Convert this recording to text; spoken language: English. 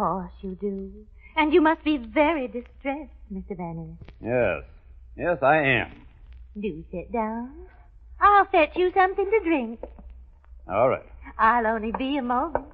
course you do. And you must be very distressed, Mr. Van Ness. Yes. Yes, I am. Do sit down. I'll fetch you something to drink. All right. I'll only be a moment.